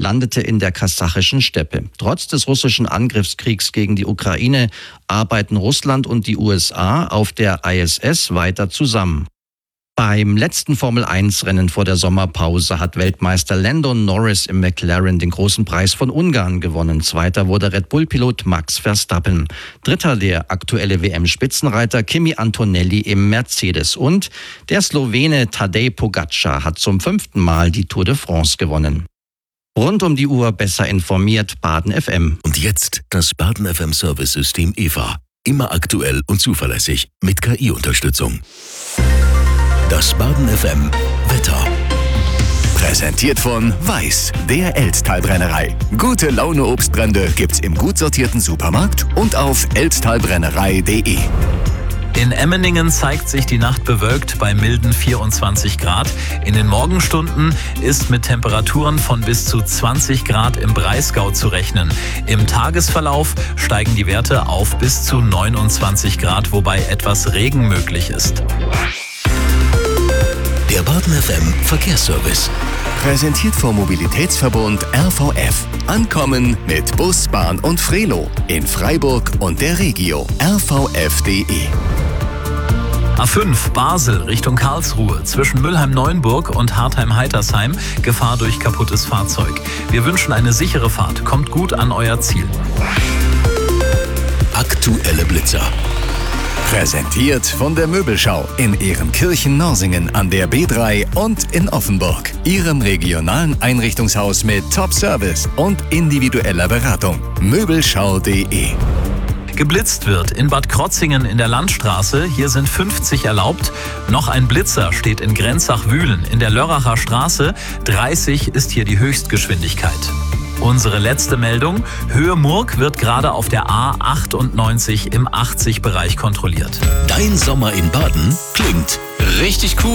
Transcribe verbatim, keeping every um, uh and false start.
landete in der kasachischen Steppe. Trotz des russischen Angriffskriegs gegen die Ukraine arbeiten Russland und die U S A auf der I S S weiter zusammen. Beim letzten Formel eins Rennen vor der Sommerpause hat Weltmeister Lando Norris im McLaren den großen Preis von Ungarn gewonnen. Zweiter wurde Red Bull-Pilot Max Verstappen. Dritter der aktuelle W M-Spitzenreiter Kimi Antonelli im Mercedes. Und der Slowene Tadej Pogačar hat zum fünften Mal die Tour de France gewonnen. Rund um die Uhr besser informiert, Baden F M. Und jetzt das Baden F M Service-System E V A. Immer aktuell und zuverlässig mit K I-Unterstützung. Das Baden F M Wetter. Präsentiert von Weiß, der Elsttalbrennerei. Gute Laune Obstbrände gibt's im gut sortierten Supermarkt und auf elsttalbrennerei punkt de. In Emmeningen zeigt sich die Nacht bewölkt bei milden vierundzwanzig Grad. In den Morgenstunden ist mit Temperaturen von bis zu zwanzig Grad im Breisgau zu rechnen. Im Tagesverlauf steigen die Werte auf bis zu neunundzwanzig Grad, wobei etwas Regen möglich ist. Der Baden F M Verkehrsservice. Präsentiert vom Mobilitätsverbund R V F. Ankommen mit Bus, Bahn und Frelo in Freiburg und der Regio. R V F punkt de. A fünf Basel Richtung Karlsruhe zwischen Mülheim-Neuenburg und Hartheim-Heitersheim. Gefahr durch kaputtes Fahrzeug. Wir wünschen eine sichere Fahrt. Kommt gut an euer Ziel. Aktuelle Blitzer. Präsentiert von der Möbelschau in Ehrenkirchen-Norsingen an der B drei und in Offenburg. Ihrem regionalen Einrichtungshaus mit Top-Service und individueller Beratung. Möbelschau punkt de. Geblitzt wird in Bad Krotzingen in der Landstraße. Hier sind fünfzig erlaubt. Noch ein Blitzer steht in Grenzach-Wühlen in der Lörracher Straße. dreißig ist hier die Höchstgeschwindigkeit. Unsere letzte Meldung. Höhe Murg wird gerade auf der A achtundneunzig im achtzig Bereich kontrolliert. Dein Sommer in Baden klingt richtig cool.